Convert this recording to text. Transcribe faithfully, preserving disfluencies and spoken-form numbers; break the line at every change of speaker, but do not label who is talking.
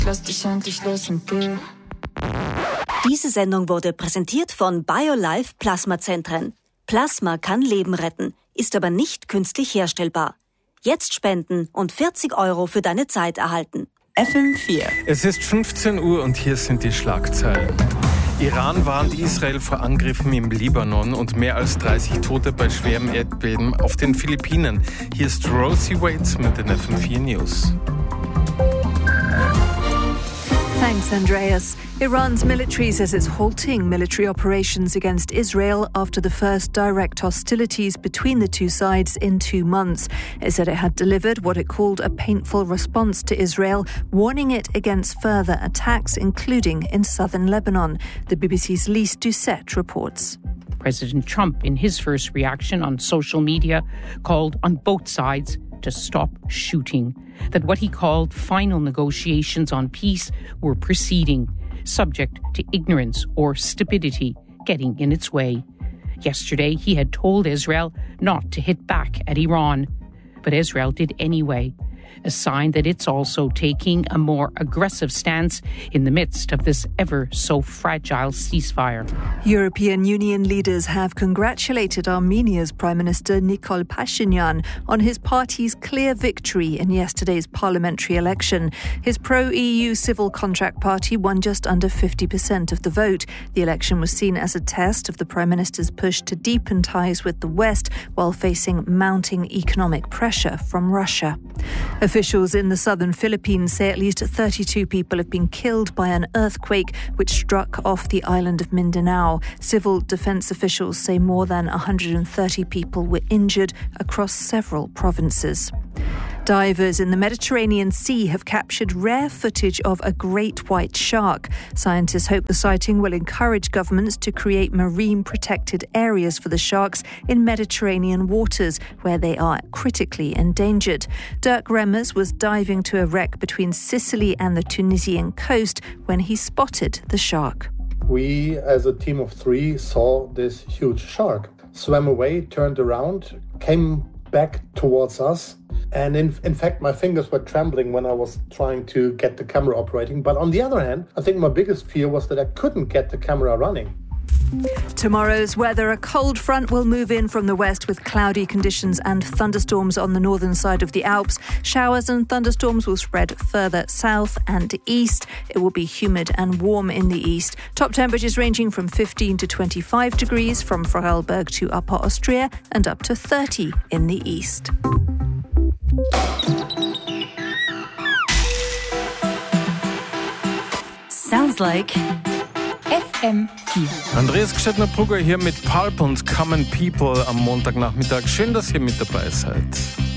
lass dich endlich los und geh.
Diese Sendung wurde präsentiert von BioLife Plasmazentren. Plasma kann Leben retten, ist aber nicht künstlich herstellbar. Jetzt spenden und vierzig Euro für deine Zeit erhalten.
F M vier.
Es ist fünfzehn Uhr und hier sind die Schlagzeilen. Iran warnt Israel vor Angriffen im Libanon und mehr als dreißig Tote bei schwerem Erdbeben auf den Philippinen. Hier ist Rosie Waits mit den F M vier News.
Thanks, Andreas. Iran's military says it's halting military operations against Israel after the first direct hostilities between the two sides in two months. It said it had delivered what it called a painful response to Israel, warning it against further attacks, including in southern Lebanon. The B B C's Lise Doucette reports.
President Trump, in his first reaction on social media, called on both sides to stop shooting, that what he called final negotiations on peace were proceeding, subject to ignorance or stupidity getting in its way. Yesterday, he had told Israel not to hit back at Iran, but Israel did anyway, a sign that it's also taking a more aggressive stance in the midst of this ever so fragile ceasefire.
European Union leaders have congratulated Armenia's Prime Minister Nikol Pashinyan on his party's clear victory in yesterday's parliamentary election. His pro-E U civil contract party won just under fifty percent of the vote. The election was seen as a test of the Prime Minister's push to deepen ties with the West while facing mounting economic pressure from Russia. Officials in the southern Philippines say at least thirty-two people have been killed by an earthquake which struck off the island of Mindanao. Civil defence officials say more than one hundred thirty people were injured across several provinces. Divers in the Mediterranean Sea have captured rare footage of a great white shark. Scientists hope the sighting will encourage governments to create marine protected areas for the sharks in Mediterranean waters where they are critically endangered. Dirk Remmers was diving to a wreck between Sicily and the Tunisian coast when he spotted the shark.
We, as a team of three, saw this huge shark, swam away, turned around, came back towards us. And in, in fact, my fingers were trembling when I was trying to get the camera operating. But on the other hand, I think my biggest fear was that I couldn't get the camera running.
Tomorrow's weather, a cold front will move in from the west with cloudy conditions and thunderstorms on the northern side of the Alps. Showers and thunderstorms will spread further south and east. It will be humid and warm in the east. Top temperatures ranging from fifteen to twenty-five degrees from Vorarlberg to Upper Austria and up to thirty in the east.
Sounds like F M vier.
Andreas Gstettner-Brugger hier mit Pulp und Common People am Montagnachmittag. Schön, dass ihr mit dabei seid.